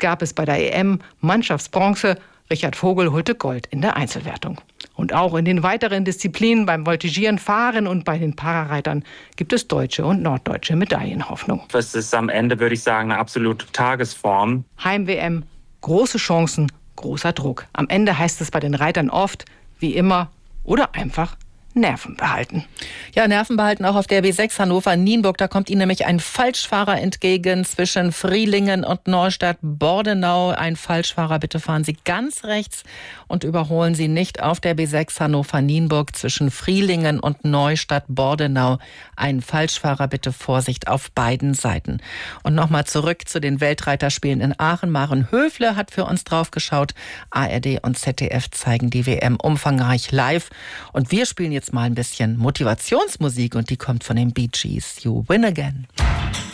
gab es bei der EM Mannschaftsbronze. Richard Vogel holte Gold in der Einzelwertung. Und auch in den weiteren Disziplinen beim Voltigieren, Fahren und bei den Parareitern gibt es deutsche und norddeutsche Medaillenhoffnung. Das ist am Ende, würde ich sagen, eine absolute Tagesform. Heim-WM, große Chancen, großer Druck. Am Ende heißt es bei den Reitern oft, wie immer oder einfach Nerven behalten. Ja, Nerven behalten auch auf der B6 Hannover-Nienburg. Da kommt Ihnen nämlich ein Falschfahrer entgegen zwischen Frielingen und Neustadt-Bordenau. Ein Falschfahrer, bitte fahren Sie ganz rechts und überholen Sie nicht auf der B6 Hannover-Nienburg zwischen Frielingen und Neustadt-Bordenau. Ein Falschfahrer, bitte Vorsicht auf beiden Seiten. Und nochmal zurück zu den Weltreiterspielen in Aachen. Maren Höfle hat für uns drauf geschaut. ARD und ZDF zeigen die WM umfangreich live. Und wir spielen jetzt mal ein bisschen Motivationsmusik und die kommt von den Bee Gees. You Win Again.